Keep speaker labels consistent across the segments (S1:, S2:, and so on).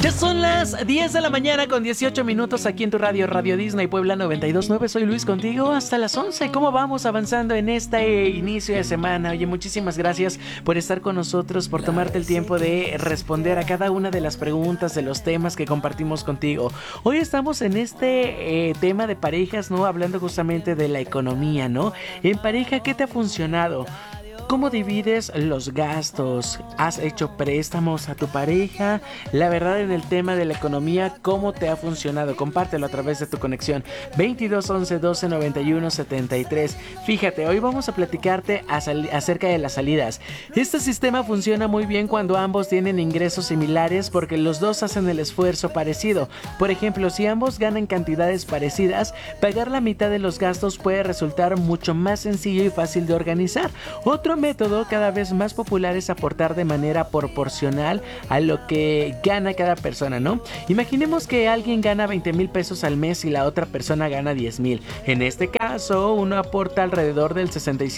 S1: Ya son las 10 de la mañana con 18 minutos aquí en tu radio, Radio Disney Puebla 92.9. Soy Luis contigo hasta las 11. ¿Cómo vamos avanzando en este inicio de semana? Oye, muchísimas gracias por estar con nosotros, por tomarte el tiempo de responder a cada una de las preguntas, de los temas que compartimos contigo. Hoy estamos en este tema de parejas, ¿no? Hablando justamente de la economía, ¿no? En pareja, ¿qué te ha funcionado? ¿Cómo divides los gastos? ¿Has hecho préstamos a tu pareja? La verdad, en el tema de la economía, ¿cómo te ha funcionado? Compártelo a través de tu conexión 22 11 12 91 73. Fíjate, hoy vamos a platicarte acerca de las salidas. Este sistema funciona muy bien cuando ambos tienen ingresos similares porque los dos hacen el esfuerzo parecido. Por ejemplo, si ambos ganan cantidades parecidas, pagar la mitad de los gastos puede resultar mucho más sencillo y fácil de organizar. Otro método cada vez más popular es aportar de manera proporcional a lo que gana cada persona, ¿no? Imaginemos que alguien gana 20,000 pesos al mes y la otra persona gana 10,000. En este caso, uno aporta alrededor del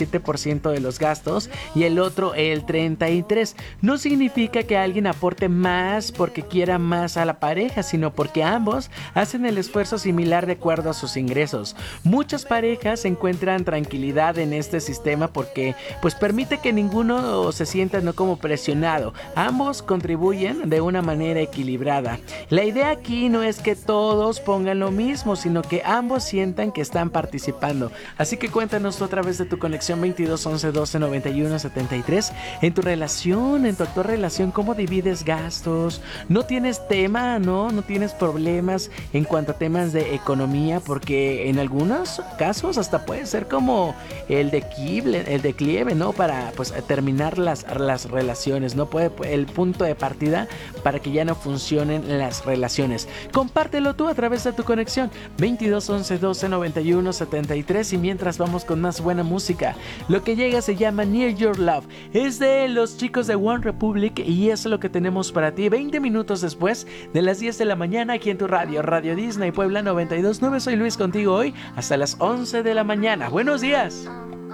S1: 67% de los gastos y el otro el 33%. No significa que alguien aporte más porque quiera más a la pareja, sino porque ambos hacen el esfuerzo similar de acuerdo a sus ingresos. Muchas parejas encuentran tranquilidad en este sistema porque pues permite que ninguno se sienta no como presionado. Ambos contribuyen de una manera equilibrada. La idea aquí no es que todos pongan lo mismo, sino que ambos sientan que están participando. Así que cuéntanos tú a través de tu conexión 22 11 12 91 73. En tu relación, en tu actual relación, ¿cómo divides gastos? ¿No tienes tema, no tienes problemas en cuanto a temas de economía? Porque en algunos casos hasta puede ser como el declive, ¿no? Para pues terminar las relaciones, ¿no? Puede el punto de partida para que ya no funcionen las relaciones. Compártelo tú a través de tu conexión 22 11 12 91 73. Y mientras vamos con más buena música, lo que llega se llama Near Your Love. Es de los chicos de One Republic y eso es lo que tenemos para ti 20 minutos después de las 10 de la mañana aquí en tu radio, Radio Disney Puebla 92.9. Soy Luis contigo hoy hasta las 11 de la mañana. Buenos días.